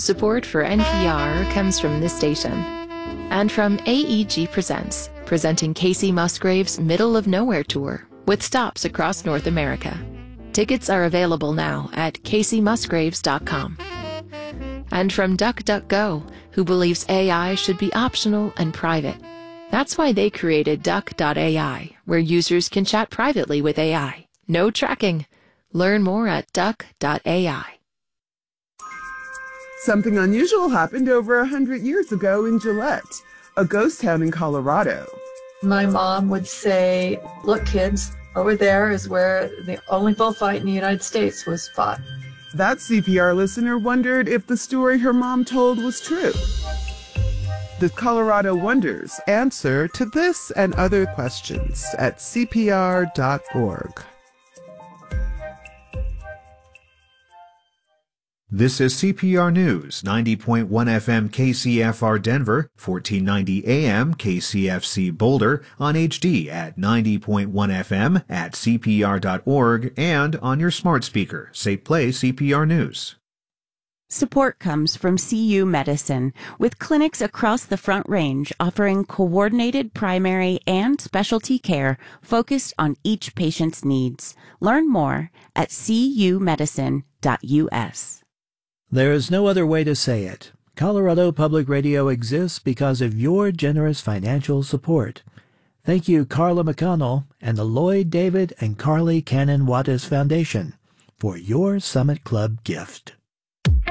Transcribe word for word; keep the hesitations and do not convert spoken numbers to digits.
Support for N P R comes from this station and from A E G Presents, presenting Casey Musgrave's Middle of Nowhere Tour with stops across North America. Tickets are available now at casey musgraves dot com. And from DuckDuckGo, who believes A I should be optional and private. That's why they created Duck dot A I, where users can chat privately with A I. No tracking. Learn more at Duck dot A I. Something unusual happened over a hundred years ago in Gillette, a ghost town in Colorado. My mom would say, look, kids, over there is where the only bullfight in the United States was fought. That C P R listener wondered if the story her mom told was true. The Colorado Wonders answer to this and other questions at C P R dot org. This is C P R News, ninety point one F M K C F R Denver, fourteen ninety A M K C F C Boulder, on H D at ninety point one F M at C P R dot org and on your smart speaker. Say play C P R News. Support comes from C U Medicine, with clinics across the Front Range offering coordinated primary and specialty care focused on each patient's needs. Learn more at c u medicine dot u s. There is no other way to say it. Colorado Public Radio exists because of your generous financial support. Thank you, Carla McConnell and the Lloyd David and Carly Cannon Wattis Foundation for your Summit Club gift.